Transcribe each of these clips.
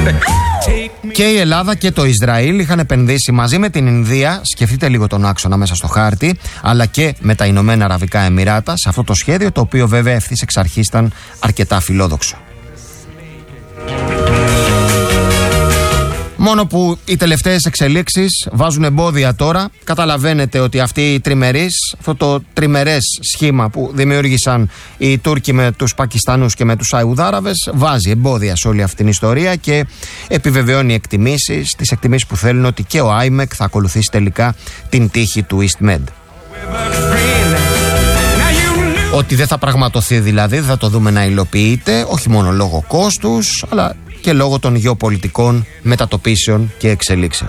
Και η Ελλάδα και το Ισραήλ είχαν επενδύσει μαζί με την Ινδία, σκεφτείτε λίγο τον άξονα μέσα στο χάρτη, αλλά και με τα Ηνωμένα Αραβικά Εμιράτα, σε αυτό το σχέδιο, το οποίο βέβαια ευθύς εξ αρχής ήταν αρκετά φιλόδοξο. Μόνο που οι τελευταίες εξελίξεις βάζουν εμπόδια τώρα. Καταλαβαίνετε ότι αυτό το τριμερές σχήμα που δημιούργησαν οι Τούρκοι με τους Πακιστανούς και με τους Σαουδάραβες βάζει εμπόδια σε όλη αυτή την ιστορία και επιβεβαιώνει τις εκτιμήσεις που θέλουν ότι και ο IMEC θα ακολουθήσει τελικά την τύχη του EastMed. Ότι δεν θα πραγματοθεί δηλαδή, δεν θα το δούμε να υλοποιείται, όχι μόνο λόγω κόστους, αλλά και λόγω των γεωπολιτικών μετατοπίσεων και εξελίξεων.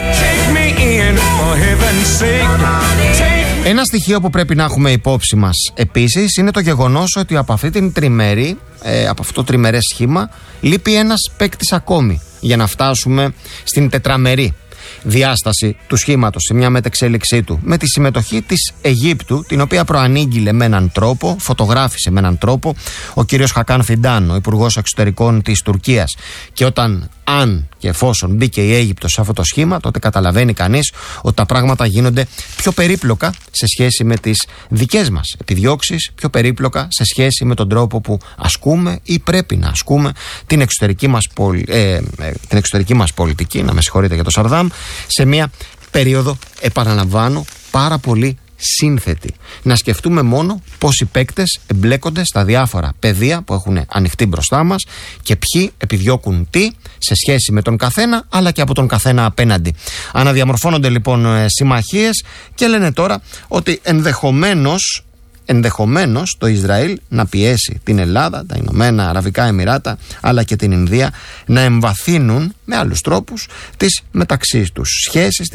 Ένα στοιχείο που πρέπει να έχουμε υπόψη μας επίσης είναι το γεγονός ότι από αυτή την από αυτό το τριμερές σχήμα λείπει ένας παίκτης ακόμη για να φτάσουμε στην τετραμερή διάσταση του σχήματος, σε μια μετεξέλιξή του, με τη συμμετοχή της Αιγύπτου, την οποία προανήγγειλε με έναν τρόπο, φωτογράφησε με έναν τρόπο ο κύριος Χακάν Φιντάν, ο υπουργός εξωτερικών της Τουρκίας. Και αν και εφόσον μπήκε η Αίγυπτος σε αυτό το σχήμα, τότε καταλαβαίνει κανείς ότι τα πράγματα γίνονται πιο περίπλοκα σε σχέση με τις δικές μας επιδιώξεις, πιο περίπλοκα σε σχέση με τον τρόπο που ασκούμε ή πρέπει να ασκούμε την εξωτερική μας πολιτική, να με συγχωρείτε για το Σαρδάμ, σε μια περίοδο, επαναλαμβάνω, πάρα πολύ σύνθετη. Να σκεφτούμε μόνο πώς οι παίκτες εμπλέκονται στα διάφορα πεδία που έχουν ανοιχτεί μπροστά μας και ποιοι επιδιώκουν τι σε σχέση με τον καθένα, αλλά και από τον καθένα απέναντι. Αναδιαμορφώνονται λοιπόν συμμαχίες και λένε τώρα ότι ενδεχομένως το Ισραήλ να πιέσει την Ελλάδα, τα Ηνωμένα Αραβικά Εμιράτα αλλά και την Ινδία να εμβαθύνουν με άλλους τρόπους τις μεταξύ τους σχέσεις, τη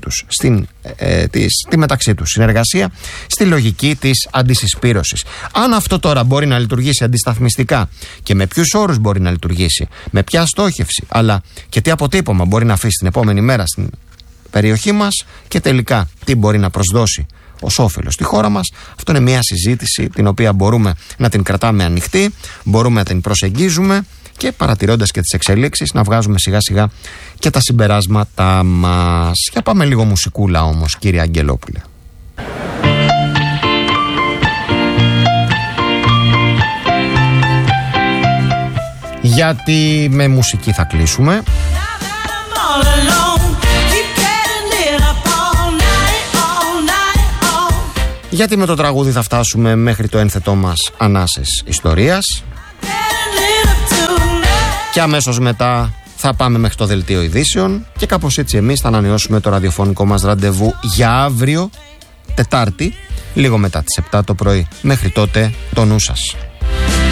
μεταξύ τους συνεργασία στη λογική της αντισυσπήρωσης. Αν αυτό τώρα μπορεί να λειτουργήσει αντισταθμιστικά και με ποιους όρους μπορεί να λειτουργήσει, με ποια στόχευση, αλλά και τι αποτύπωμα μπορεί να αφήσει την επόμενη μέρα στην περιοχή μας και τελικά τι μπορεί να προσδώσει ως όφελος στη χώρα μας, αυτό είναι μια συζήτηση την οποία μπορούμε να την κρατάμε ανοιχτή, μπορούμε να την προσεγγίζουμε και παρατηρώντας και τις εξελίξεις να βγάζουμε σιγά σιγά και τα συμπεράσματά μας. Για πάμε λίγο μουσικούλα όμως, κύριε Αγγελόπουλε. Γιατί με μουσική θα κλείσουμε. Γιατί με το τραγούδι θα φτάσουμε μέχρι το ένθετό μας Ανάσες Ιστορίας. Και αμέσως μετά θα πάμε μέχρι το δελτίο ειδήσεων. Και κάπως έτσι εμείς θα ανανεώσουμε το ραδιοφωνικό μας ραντεβού για αύριο, Τετάρτη, λίγο μετά τις 7 το πρωί. Μέχρι τότε το νου σας.